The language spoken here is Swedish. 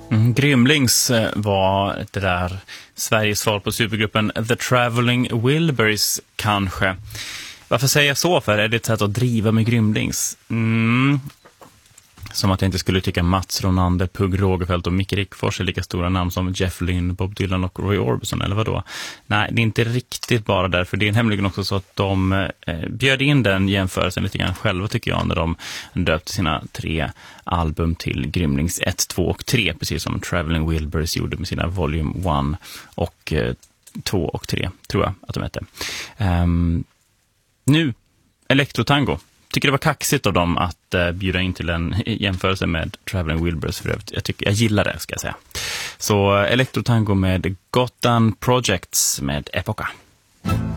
Grymlings var det där Sveriges svar på supergruppen The Traveling Wilburys kanske. Varför säger jag så för? Är det ett sätt att driva med Grymlings? Som att jag inte skulle tycka Mats Ronander, Pugh Rogefeldt och Micke Rickfors är lika stora namn som Jeff Lynne, Bob Dylan och Roy Orbison, eller vadå? Nej, det är inte riktigt bara därför. Det är nämligen också så att de bjöd in den jämförelsen lite grann själva, tycker jag, när de döpte sina 3 album till Grymlings 1, 2 och 3, precis som Traveling Wilburys gjorde med sina Volume 1 och 2 och 3, tror jag att de hette. Nu, Elektrotango. Tycker det var kaxigt av dem att bjuda in till en jämförelse med Traveling Wilburys för övrigt. Jag gillar det, ska jag säga. Så Elektrotango med Gotham Projects med Epoca.